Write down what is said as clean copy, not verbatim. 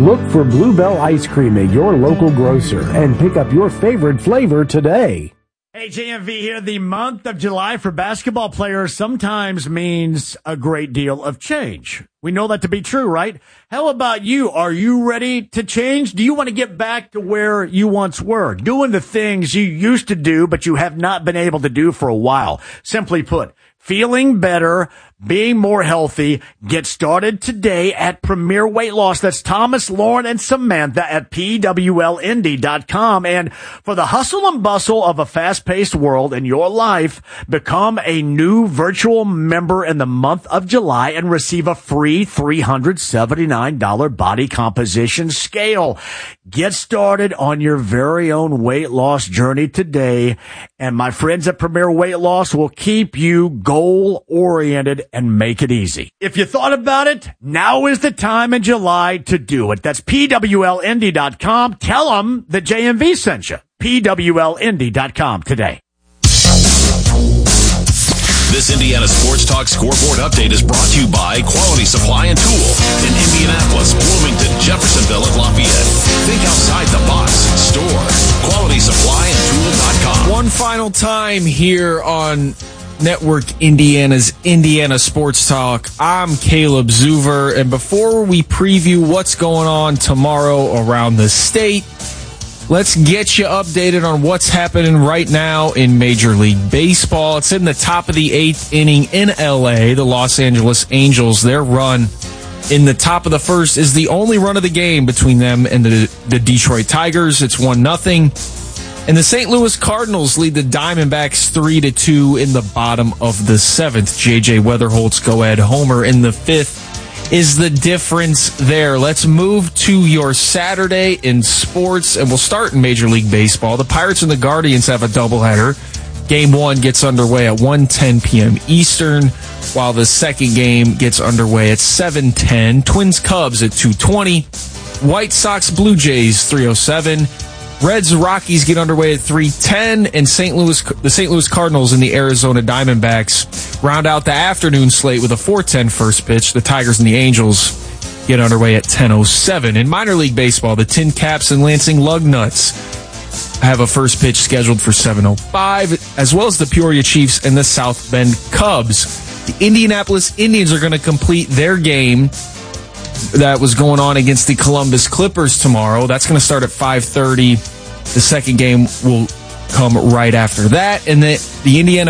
Look for Bluebell Ice Cream at your local grocer and pick up your favorite flavor today. Hey, JMV here. The month of July for basketball players sometimes means a great deal of change. We know that to be true, right? How about you? Are you ready to change? Do you want to get back to where you once were, doing the things you used to do but you have not been able to do for a while? Simply put, feeling better, being more healthy. Get started today at Premier Weight Loss. That's Thomas, Lauren, and Samantha at PWLND.com. And for the hustle and bustle of a fast-paced world in your life, become a new virtual member in the month of July and receive a free $379 body composition scale. Get started on your very own weight loss journey today. And my friends at Premier Weight Loss will keep you goal-oriented and make it easy. If you thought about it, now is the time in July to do it. That's PWLND.com. Tell them that JMV sent you. PWLND.com today. This Indiana Sports Talk Scoreboard Update is brought to you by Quality Supply and Tool in Indianapolis, Bloomington, Jeffersonville, and Lafayette. Think outside the box. Store QualitySupplyandTool.com. One final time here on Network Indiana's Indiana Sports Talk. I'm Caleb Zuver, and before we preview what's going on tomorrow around the state, let's get you updated on what's happening right now in Major League Baseball. It's in the top of the 8th inning in L.A. The Los Angeles Angels, their run in the top of the first is the only run of the game between them and the Detroit Tigers. It's 1-0. And the St. Louis Cardinals lead the Diamondbacks 3-2 in the bottom of the 7th. J.J. Weatherholt's go-ahead homer in the 5th is the difference there. Let's move to your Saturday in sports, and we'll start in Major League Baseball. The Pirates and the Guardians have a doubleheader. Game 1 gets underway at 1:10 p.m. Eastern, while the second game gets underway at 7:10. Twins-Cubs at 2:20. White Sox-Blue Jays 3:07. Reds-Rockies get underway at 3:10, and the St. Louis Cardinals and the Arizona Diamondbacks round out the afternoon slate with a 4:10 first pitch. The Tigers and the Angels get underway at 10:07. In minor league baseball, the Tin Caps and Lansing Lugnuts have a first pitch scheduled for 7:05, as well as the Peoria Chiefs and the South Bend Cubs. The Indianapolis Indians are going to complete their game that was going on against the Columbus Clippers tomorrow. That's going to start at 5:30. The second game will come right after that. And the Indiana